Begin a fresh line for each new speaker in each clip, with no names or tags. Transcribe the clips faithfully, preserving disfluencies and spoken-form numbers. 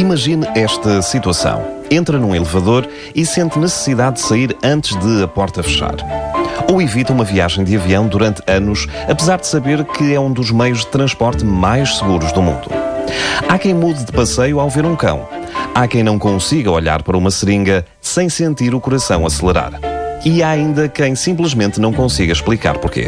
Imagine esta situação. Entra num elevador e sente necessidade de sair antes de a porta fechar. Ou evita uma viagem de avião durante anos, apesar de saber que é um dos meios de transporte mais seguros do mundo. Há quem mude de passeio ao ver um cão. Há quem não consiga olhar para uma seringa sem sentir o coração acelerar. E há ainda quem simplesmente não consiga explicar porquê.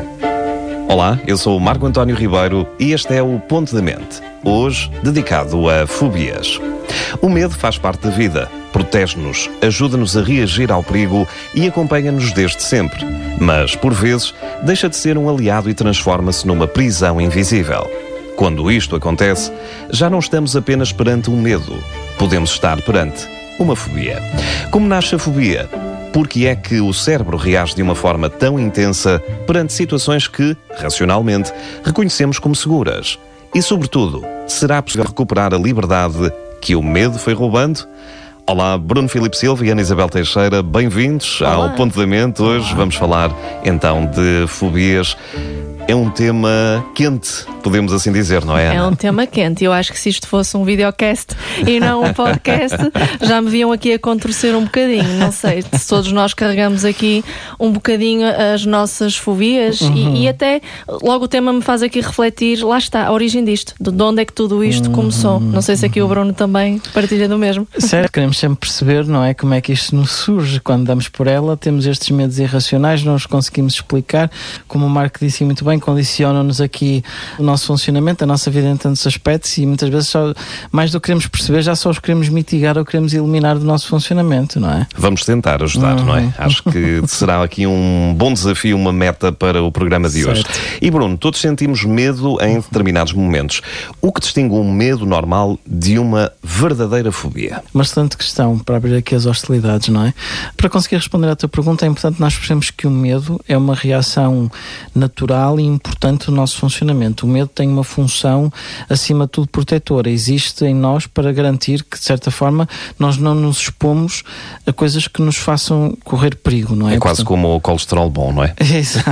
Olá, eu sou o Marco António Ribeiro e este é o Ponto da Mente, hoje dedicado a fobias. O medo faz parte da vida, protege-nos, ajuda-nos a reagir ao perigo e acompanha-nos desde sempre. Mas, por vezes, deixa de ser um aliado e transforma-se numa prisão invisível. Quando isto acontece, já não estamos apenas perante um medo, podemos estar perante uma fobia. Como nasce a fobia? Porque é que o cérebro reage de uma forma tão intensa perante situações que, racionalmente, reconhecemos como seguras? E, sobretudo, será possível recuperar a liberdade que o medo foi roubando? Olá, Bruno Filipe Silva e Ana Isabel Teixeira, bem-vindos Olá. Ao Ponto da Mente. Hoje Olá. Vamos falar, então, de fobias. É um tema quente, podemos assim dizer, não é, Ana?
É um tema quente. Eu acho que se isto fosse um videocast e não um podcast, já me viam aqui a contorcer um bocadinho. Não sei, se todos nós carregamos aqui um bocadinho as nossas fobias uhum. e, e até logo o tema me faz aqui refletir, lá está, a origem disto, de onde é que tudo isto começou. Não sei se aqui o Bruno também partilha do mesmo.
Certo, queremos sempre perceber, não é, como é que isto nos surge. Quando damos por ela, temos estes medos irracionais, não os conseguimos explicar. Como o Marco disse muito bem, condicionam-nos aqui o nosso funcionamento, a nossa vida em tantos aspectos e muitas vezes só, mais do que queremos perceber, já só os queremos mitigar ou queremos eliminar do nosso funcionamento, não é?
Vamos tentar ajudar, uhum. não é? Acho que será aqui um bom desafio, uma meta para o programa de certo. Hoje. E Bruno, todos sentimos medo em determinados momentos. O que distingue um medo normal de uma verdadeira fobia?
Uma excelente questão para abrir aqui as hostilidades, não é? Para conseguir responder à tua pergunta é importante nós percebermos que o medo é uma reação natural e importante do nosso funcionamento. O medo tem uma função, acima de tudo, protetora. Existe em nós para garantir que, de certa forma, nós não nos expomos a coisas que nos façam correr perigo, não é?
É quase Portanto... como o colesterol bom, não é?
Exato.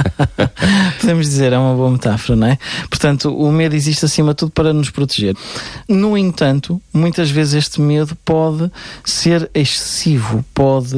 Podemos dizer, é uma boa metáfora, não é? Portanto, o medo existe, acima de tudo, para nos proteger. No entanto, muitas vezes este medo pode ser excessivo, pode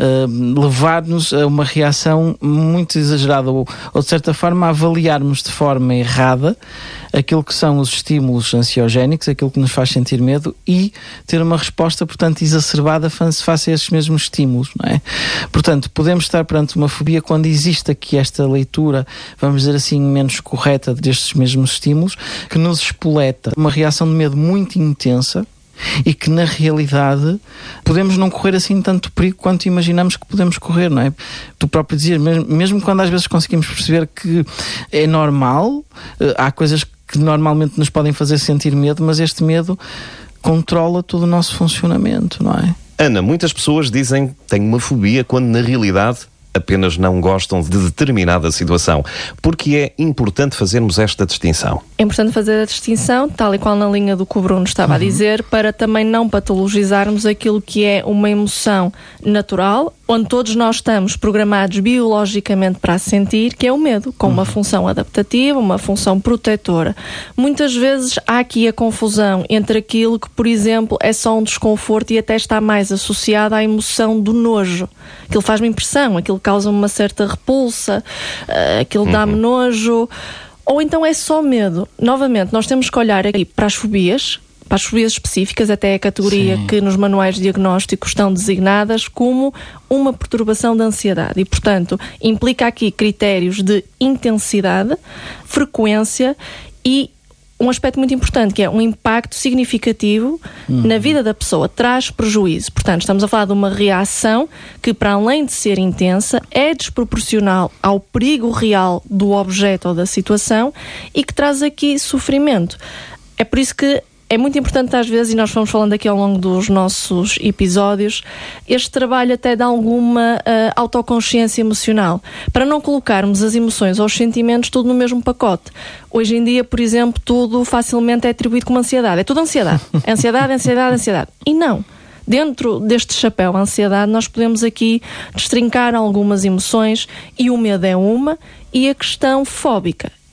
uh, levar-nos a uma reação muito exagerada ou, ou, de certa forma, a avaliarmos de forma errada aquilo que são os estímulos ansiogénicos, aquilo que nos faz sentir medo e ter uma resposta, portanto, exacerbada face a esses mesmos estímulos, não é? Portanto, podemos estar perante uma fobia quando existe aqui esta leitura, vamos dizer assim, menos correta destes mesmos estímulos, que nos espoleta uma reação de medo muito intensa e que na realidade podemos não correr assim tanto perigo quanto imaginamos que podemos correr, não é? Tu próprio dizias, mesmo, mesmo quando às vezes conseguimos perceber que é normal, há coisas que normalmente nos podem fazer sentir medo, mas este medo controla todo o nosso funcionamento, não é?
Ana, muitas pessoas dizem que têm uma fobia quando na realidade apenas não gostam de determinada situação. Porque é importante fazermos esta distinção?
É importante fazer a distinção, tal e qual na linha do que o Bruno estava uhum. a dizer, para também não patologizarmos aquilo que é uma emoção natural, onde todos nós estamos programados biologicamente para sentir, que é o medo, com uhum. uma função adaptativa, uma função protetora. Muitas vezes há aqui a confusão entre aquilo que, por exemplo, é só um desconforto e até está mais associado à emoção do nojo. Aquilo faz-me impressão, aquilo causa-me uma certa repulsa, uh, aquilo uhum. dá-me nojo. Ou então é só medo. Novamente, nós temos que olhar aqui para as fobias, para as fobias específicas, até a categoria Sim. que nos manuais diagnósticos estão designadas como uma perturbação da ansiedade. E, portanto, implica aqui critérios de intensidade, frequência e um aspecto muito importante, que é um impacto significativo uhum. na vida da pessoa, traz prejuízo. Portanto, estamos a falar de uma reação que, para além de ser intensa, é desproporcional ao perigo real do objeto ou da situação e que traz aqui sofrimento. É por isso que é muito importante às vezes, e nós fomos falando aqui ao longo dos nossos episódios, este trabalho até de alguma uh, autoconsciência emocional, para não colocarmos as emoções ou os sentimentos tudo no mesmo pacote. Hoje em dia, por exemplo, tudo facilmente é atribuído como ansiedade. É tudo ansiedade. Ansiedade, ansiedade, ansiedade. E não. Dentro deste chapéu ansiedade, nós podemos aqui destrincar algumas emoções e o medo é uma, e a questão fóbica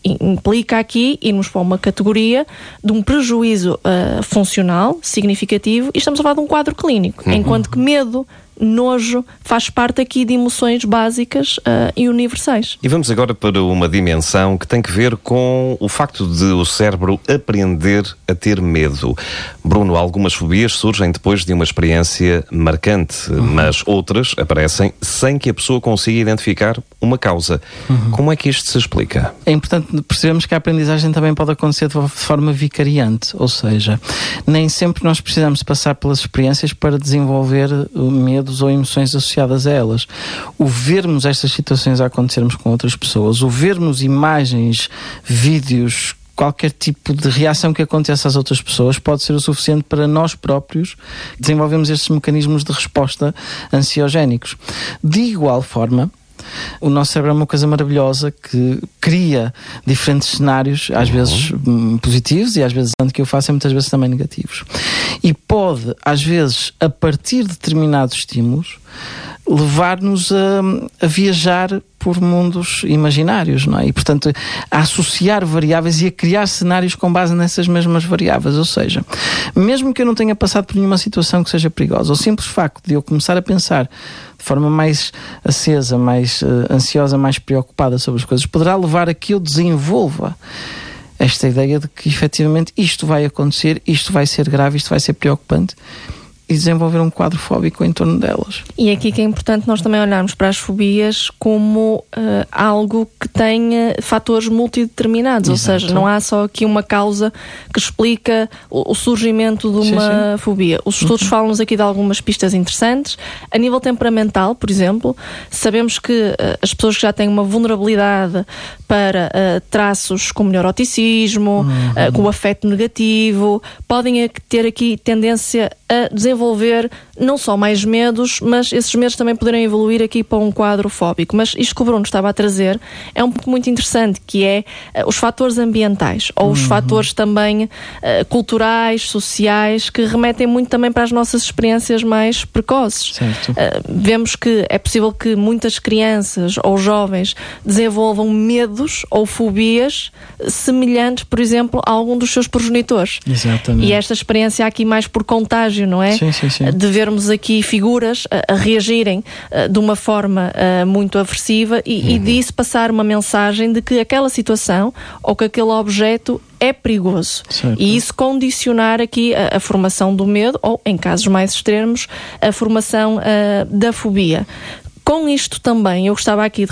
implica aqui irmos para uma categoria de um prejuízo uh, funcional significativo e estamos a falar de um quadro clínico, uhum. enquanto que medo, nojo, faz parte aqui de emoções básicas uh, e universais.
E vamos agora para uma dimensão que tem que ver com o facto de o cérebro aprender a ter medo. Bruno, algumas fobias surgem depois de uma experiência marcante, uhum. mas outras aparecem sem que a pessoa consiga identificar uma causa. Uhum. Como é que isto se explica?
É importante percebermos que a aprendizagem também pode acontecer de forma vicariante, ou seja, nem sempre nós precisamos passar pelas experiências para desenvolver o medo ou emoções associadas a elas. O vermos estas situações a acontecermos com outras pessoas, o vermos imagens, vídeos, qualquer tipo de reação que aconteça às outras pessoas pode ser o suficiente para nós próprios desenvolvermos estes mecanismos de resposta ansiogénicos. De igual forma, o nosso cérebro é uma coisa maravilhosa que cria diferentes cenários, às vezes hum, positivos e às vezes, tanto que eu faço, é muitas vezes também negativos. E pode, às vezes, a partir de determinados estímulos, levar-nos a, a viajar por mundos imaginários, não é? E, portanto, a associar variáveis e a criar cenários com base nessas mesmas variáveis. Ou seja, mesmo que eu não tenha passado por nenhuma situação que seja perigosa, o simples facto de eu começar a pensar de forma mais acesa, mais uh, ansiosa, mais preocupada sobre as coisas, poderá levar a que eu desenvolva esta ideia de que, efetivamente, isto vai acontecer, isto vai ser grave, isto vai ser preocupante, e desenvolver um quadro fóbico em torno delas.
E aqui que é importante nós também olharmos para as fobias como uh, algo que tenha fatores multideterminados. Exato. Ou seja, não há só aqui uma causa que explica o, o surgimento de uma sim, sim. fobia. Os estudos uhum. falam-nos aqui de algumas pistas interessantes. A nível temperamental, por exemplo, sabemos que uh, as pessoas que já têm uma vulnerabilidade para uh, traços como neuroticismo, uhum. uh, com o afeto negativo, podem ter aqui tendência a desenvolver não só mais medos, mas esses medos também poderão evoluir aqui para um quadro fóbico. Mas isto que o Bruno estava a trazer é um ponto muito interessante, que é uh, os fatores ambientais, ou os uhum. fatores também uh, culturais, sociais, que remetem muito também para as nossas experiências mais precoces.
Certo.
Uh, vemos que é possível que muitas crianças ou jovens desenvolvam medos ou fobias semelhantes, por exemplo, a algum dos seus progenitores.
Exatamente.
E esta experiência aqui mais por contágio, não é?
Sim, sim, sim.
De vermos aqui figuras a, a reagirem a, de uma forma a, muito aversiva e, uhum. e disso passar uma mensagem de que aquela situação ou que aquele objeto é perigoso.
Certo.
E isso condicionar aqui a, a formação do medo ou, em casos mais extremos, a formação a, da fobia. Com isto também, eu gostava aqui de